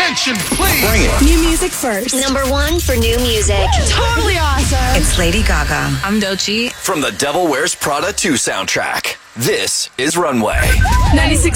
Attention, please. Bring it. New music first. Number one for new music. Totally awesome. It's Lady Gaga. I'm Doechii. From the Devil Wears Prada 2 soundtrack, this is Runway. 96.